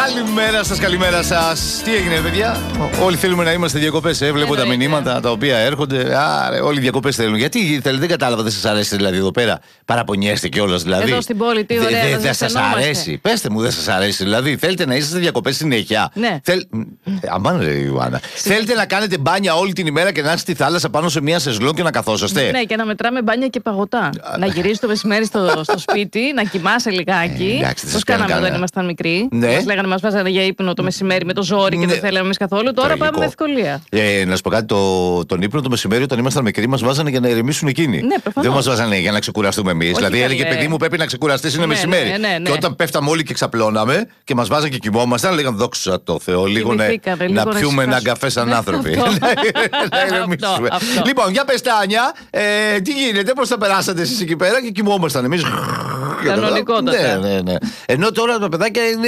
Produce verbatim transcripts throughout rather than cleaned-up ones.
Καλημέρα σας, καλημέρα σας. Τι έγινε, παιδιά? Όλοι θέλουμε να είμαστε διακοπές. Ε? Βλέπω τα μηνύματα τα οποία έρχονται. Άρε, όλοι διακοπές θέλουν. Γιατί θέλετε, δεν κατάλαβα, δεν σας αρέσει δηλαδή εδώ πέρα? Παραπονιέστε κιόλας δηλαδή. Εδώ στην πόλη, τι ωραία. Δεν δε σας αρέσει. Πέστε μου, δεν σας αρέσει. Δηλαδή, θέλετε να είστε διακοπές συνέχεια? Ναι. Θέλ... Αμάν, ρε Ιωάννα. Θέλετε να κάνετε μπάνια όλη την ημέρα και να είστε στη θάλασσα πάνω σε μια σεζλόν και να καθόσαστε? Ναι, και να μετράμε μπάνια και παγωτά. Να γυρίσει το μεσημέρι στο, στο σπίτι, να κοιμάσαι λιγάκι. Πώς κάναμε όταν ήμασταν μικροί? Ναι. Μας λέγανε, μας βάζανε για ύπνο το μεσημέρι με το ζόρι και ναι. δεν θέλαμε εμείς καθόλου. Τώρα Τραγικό. πάμε με ευκολία. Ε, να σου πω κάτι, το, τον ύπνο το μεσημέρι όταν ήμασταν μικροί μας βάζανε για να ηρεμήσουν εκείνοι. Ναι, προφανώς. Δεν μας βάζανε για να ξεκουραστούμε εμείς. Δηλαδή καλέ. έλεγε παιδί μου πρέπει να ξεκουραστείς, είναι Ναι, μεσημέρι. ναι, ναι, ναι. Και όταν πέφταμε όλοι και ξαπλώναμε και μας βάζανε και κοιμόμασταν, λέγανε δόξα τω Θεώ, λίγο να, Κοιμηθήκαμε, να λίγο να πιούμε έναν ησυχάσουμε. καφέ σαν Ναι, άνθρωποι. αυτό. Να ηρεμήσουμε. Αυτό, αυτό. Λοιπόν, για πες Τάνια, ε, τι γίνεται, πώς θα περάσατε εσείς εκεί πέρα? Και κοιμόμασταν εμείς. Κανονικότατα. Ναι, ναι, ναι. Ενώ τώρα τα παιδάκια είναι.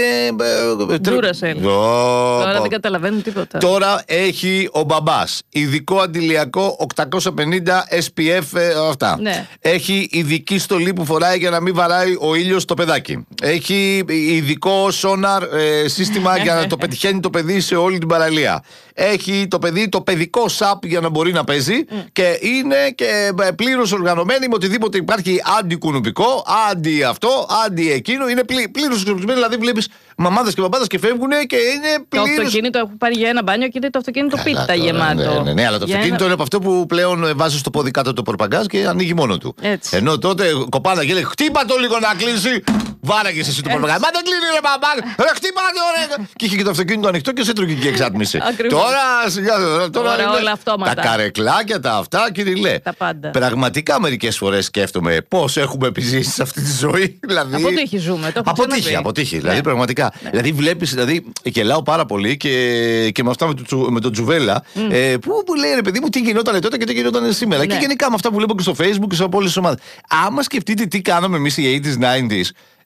Duracell. Τώρα δεν καταλαβαίνουν τίποτα. Τώρα έχει ο μπαμπάς ειδικό αντιλιακό οκτακόσια πενήντα ες πι εφ, ε, αυτά. Ναι. Έχει ειδική στολή που φοράει για να μην βαράει ο ήλιος το παιδάκι. Έχει ειδικό sonar ε, σύστημα για να το πετυχαίνει το παιδί σε όλη την παραλία. Έχει το παιδί το παιδικό σαπ για να μπορεί να παίζει και είναι και πλήρως οργανωμένη με οτιδήποτε υπάρχει αντικουνουπικό, αντι αυτό, αντι εκείνο. Είναι πλή, πλήρως οργανωμένη, δηλαδή βλέπεις μαμάδες και μπαμπάδες και φεύγουν και είναι Το πλήρως. αυτοκίνητο έχω πάρει για ένα μπάνιο και είναι το αυτοκίνητο Καλά, πίτα τώρα, γεμάτο. Ναι, ναι, ναι, αλλά το Για αυτοκίνητο ένα- είναι από αυτό που πλέον βάζει στο πόδι κάτω το πορπαγκάζ και ανοίγει μόνο του. Έτσι. Ενώ τότε κοπάνα και λέει: χτύπα το λίγο να κλείσει. Βάραγε εσύ το πορπαγκάζ. Μα δεν κλείνει, ρε μπαμπά. Ρε, χτύπα το, ρε. Και είχε και το αυτοκίνητο ανοιχτό και σε έτρωγε και εξάτμιση. Ακριβώς. Τώρα, σιγά, τώρα Τώρα είναι όλα αυτόματα. τα καρεκλάκια, τα αυτά, κυριλέ. Τα πάντα. Πραγματικά μερικές φορές σκέφτομαι πώς έχουμε επιζήσει σε αυτή τη ζωή. Δηλαδή... Αποτύχει ζούμε. Το έχω Αποτύχει, ξαναπεί. αποτύχει. Δηλαδή, Ναι. πραγματικά. Δηλαδή, βλέπει, δηλαδή, γελάω πάρα πολύ και, και με αυτά με, το, Τζου- με τον Τζουβέλα. Mm. Ε, που, που λέει ρε παιδί μου, τι γινόταν τότε και τι γινόταν σήμερα. Ναι. Και γενικά με αυτά που βλέπω και στο Facebook και σε όλες τις ομάδες. Άμα σκεφτείτε τι κάναμε εμείς οι ογδόντα, ενενήντα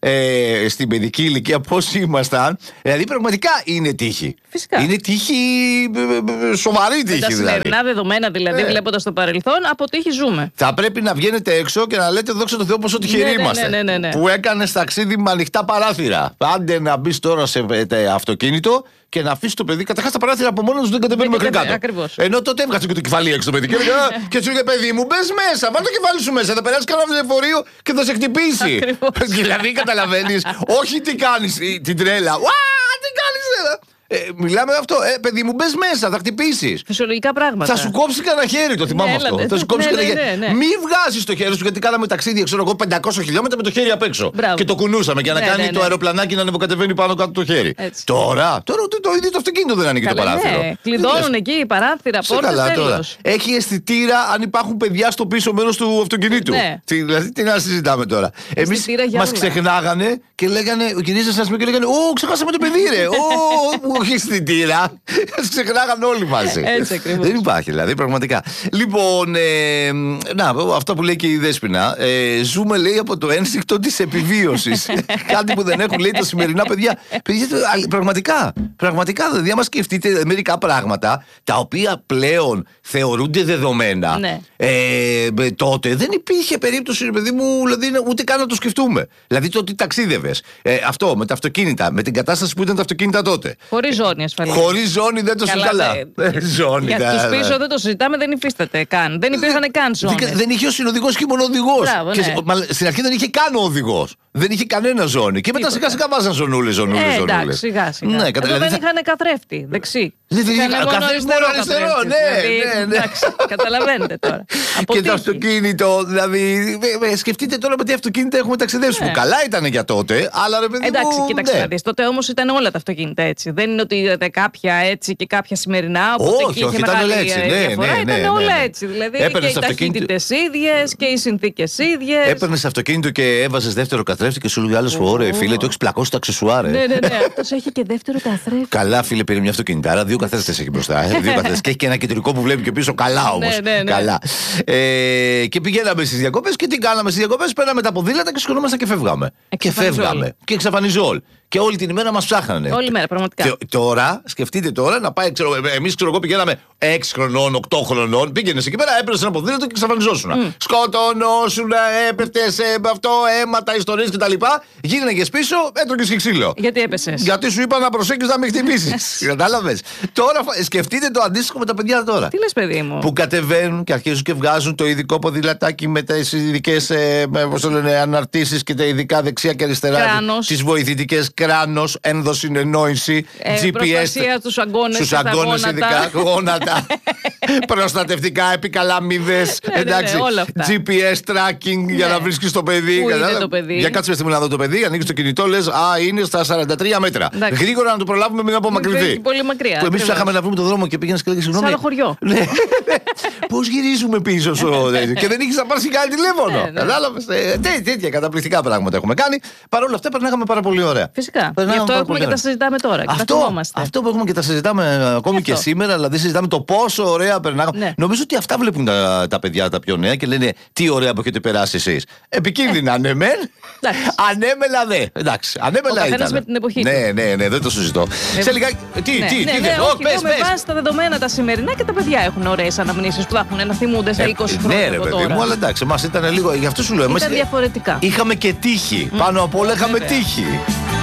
ε, στην παιδική ηλικία, πώς ήμασταν. Δηλαδή, πραγματικά είναι τύχη. Φυσικά. Είναι τύχη, ε, ε, σοβαρή Με τύχη τα δηλαδή. σημερινά δεδομένα, δηλαδή, Ναι. βλέποντας το παρελθόν, αποτύχει ζούμε. Θα πρέπει να βγαίνετε έξω και να λέτε δόξα τω Θεώ πόσο τυχεροί Ναι, ναι, είμαστε. ναι, ναι, ναι. Που έκανε ταξίδι με ανοιχτά παράθυρα. Άντε να μπει τώρα σε ε, αυτοκίνητο και να αφήσει το παιδί. Καταρχάς τα παράθυρα από μόνο του δεν κατεβαίνουν Δεν μέχρι κάτω. κατεβαίνει, ακριβώς. Ενώ τότε έβγαζε και το κεφάλι έξω το παιδί. Και έλεγε, «Α», και σου λέει παιδί μου, μπε μέσα, βάλει το κεφάλι σου μέσα. Θα περάσει κανένα λεωφορείο και θα σε χτυπήσει. Ακριβώς. Δηλαδή καταλαβαίνει, όχι τι κάνει την τρέλα. Ουά, τι κάνει τρέλα. Ε, μιλάμε αυτό. Ε, παιδί μου, μπε μέσα, θα χτυπήσει. Φυσιολογικά πράγματα. Θα σου κόψει κανένα χέρι, το θυμάμαι Ναι, αυτό. έλατε. Θα σου κόψει Ναι, κανένα ναι, χέρι. ναι, ναι. Μην βγάζει το χέρι σου, γιατί κάναμε ταξίδια, ξέρω εγώ, πεντακόσια χιλιόμετρα με το χέρι απ' έξω. Μπράβο. Και το κουνούσαμε για να Ναι, κάνει ναι, το ναι. αεροπλανάκι να ανεβοκατεβαίνει πάνω κάτω το χέρι. Έτσι. Τώρα, τώρα ούτε το ίδιο το αυτοκίνητο δεν ανοίγει το Καλά, παράθυρο. ναι. Κλειδώνουν εκεί παράθυρα, Σε πόρτες, καλά τώρα. τέλος. Έχει αισθητήρα αν υπάρχουν παιδιά στο πίσω μέρο του αυτοκινήτου. Ναι. Τι, δηλαδή, τι να συζητάμε τώρα. Εμεί Αισθητήρα για μα όλα. ξεχνάγανε και λέγανε, ο κυρίες σα και λέγανε, Ω, ξεχάσαμε το παιδί, ρε. Ω, όχι αισθητήρα. Ξεχνάγανε όλοι μαζί. Έτσι ακριβώς. Δεν υπάρχει δηλαδή, πραγματικά. Λοιπόν, ε, να, αυτά που λέει και η Δέσποινα. Ε, ζούμε, λέει, από το ένστικτο τη επιβίωση. Κάτι που δεν έχουν, λέει, τα σημερινά παιδιά. Παιδιά, πραγματικά. Πραγματικά, δηλαδή, άμα σκεφτείτε μερικά πράγματα τα οποία πλέον θεωρούνται δεδομένα. Ναι. Ε, τότε δεν υπήρχε περίπτωση, ρε παιδί μου, δηλαδή, ούτε καν να το σκεφτούμε. Δηλαδή το ότι ταξίδευες. Ε, αυτό με τα αυτοκίνητα, με την κατάσταση που ήταν τα αυτοκίνητα τότε. Χωρίς ζώνη ασφαλώς. Χωρίς ζώνη δεν το Καλά, συζητάμε. δε- Ζώνη. Για ναι, τους ναι. πίσω δεν το συζητάμε, δεν υφίσταται καν. Δεν υπήρχαν καν Δεν, ζώνες. δεν είχε ο συνοδηγός και μόνο οδηγός. Μπράβο, Και ναι. σ- μα- στην αρχή δεν είχε καν ο οδηγός. Δεν είχε κανένα ζώνη. Και μετά Τίποτα. σιγά σιγά βάζαν ζωνούλες, ζωνούλες, Ε, ζωνούλες. εντάξει, σιγά σιγά. Ναι, Εδώ κατα- δεν δηλαδή θα- είχαν καθρέφτη, δεξί. Δεν- δεν Είχανε είχαν μόνο καθρέφτη, μόνο αριστερό, καθρέφτη. ναι, Δηλαδή, ναι, ναι. εντάξει, καταλαβαίνετε τώρα. Και το Αποτύχει. αυτοκίνητο, δηλαδή. ε, ε, Σκεφτείτε τώρα με τι αυτοκίνητα έχουμε ταξιδέψει. Ναι. Που καλά ήταν για τότε, αλλά ρε παιδί Εντάξει, μου. κοίταξε ναι. να δεις. Τότε όμως ήταν όλα τα αυτοκίνητα έτσι. Δεν είναι ότι είδατε κάποια έτσι και κάποια σημερινά. Οπότε Όχι, εκεί όχι, είχε ήταν μεγάλη όλα έτσι. Ναι, διαφορά. ναι, ναι, Ήταν ναι, όλα ναι. έτσι. Δηλαδή Έπαιρνες και οι αυτοκίνητο- ταχύτητες ίδιες και οι συνθήκες ίδιες. Έπαιρνε αυτοκίνητο και έβαζε δεύτερο καθρέφτη και σου λέει άλλο: Ωρε, φίλε, το έχει πλακώσει το αξεσουάρ. ε». Ναι, ναι, ναι. Αυτός έχει και δεύτερο καθρέφτη. Καλά, φίλε, πήρε μια αυτοκίνητα. Δύο καθρέφτες έχει μπροστά. ε, Δύο καθρέφτες. Και έχει και ένα κεντρικό που βλέπει και πίσω. Καλά όμως. Ναι, ναι, ναι. Καλά. Ε, και πηγαίναμε στις διακοπές και τι κάναμε στις διακοπές. Παίρναμε τα ποδήλατα και σκονόμασταν και φεύγαμε. Και Εξαφανιζόλ. φεύγαμε. Και εξαφανιζόλ. και όλη την ημέρα μας ψάχνανε. Όλη μέρα, πραγματικά. Και τώρα, σκεφτείτε τώρα να πάει, ξέρω, εμείς ξέρω εγώ πηγαίναμε έξι χρονών, οκτώ χρονών, πήγαινε εκεί πέρα, έπαιρνε ένα ποδήλατο και εξαφανιζόσουν. Mm. Σκοτωνόσουν, έπεφτε με αυτό, αίματα, ιστορίες κτλ. Γίναγε πίσω, έτρωγε και ξύλο. Γιατί έπεσε. Γιατί σου είπα να προσέξεις να μην χτυπήσεις. Κατάλαβες. Τώρα σκεφτείτε το αντίστοιχο με τα παιδιά τώρα. Τι λες, παιδί μου. Που κατεβαίνουν και αρχίζουν και βγάζουν το ειδικό ποδηλατάκι με τις ειδικές αναρτήσεις και τα ειδικά δεξιά και αριστερά. Τις βοηθητικές κράνος, ενδοσυνεννόηση, ε, τζι πι ες. Προστασία στους αγκώνες, στους αγκώνες ειδικά, γόνατα. Προστατευτικά επικαλαμίδες. Εντάξει. τζι πι ες tracking για να βρίσκεις το παιδί. Πού είναι το παιδί. Για κάτσε με να δω το παιδί, ανοίγεις το κινητό, λες α, είναι στα σαράντα τρία μέτρα. Εντάξει. Γρήγορα να το προλάβουμε μην απομακρυνθεί. Πολύ μακριά. Που εμείς ψάχαμε να βρούμε το δρόμο και πήγαινες και λέγες συγγνώμη. Σαν χωριό. Πώς γυρίζουμε πίσω στο. Και δεν είχες να πάρεις κανένα τηλέφωνο. Κατάλαβες. Τέτοια καταπληκτικά πράγματα έχουμε κάνει. Παρ' όλα αυτά περνάγαμε πάρα πολύ ωραία. Φυσικά. Γι' αυτό έχουμε και τα συζητάμε τώρα. Αυτό που έχουμε και τα συζητάμε ακόμη και σήμερα, δηλαδή συζητάμε το πόσο ωραία περνάγαμε. Νομίζω ότι αυτά βλέπουν τα παιδιά τα πιο νέα και λένε τι ωραία που έχετε περάσει εσείς. Επικίνδυνα, ναι, μεν. Ανέμελα δε. Εντάξει, ανέμελα ήταν. Με την εποχή. Ναι, ναι, ναι, δεν το συζητώ. Σε λιγάκι. Τι, τι, τι, πες, με βάση τα δεδομένα τα σημερινά και τα παιδιά έχουν ωραίες αναμνήσεις που θα έχουν να θυμούνται σε είκοσι χρόνια. Ναι, ρε παιδί μου, αλλά εντάξει, εμάς ήταν λίγο. Γι' αυτό σου λέω. Ήταν διαφορετικά. Είχαμε και τύχη. Πάνω απ' όλα είχαμε τύχη.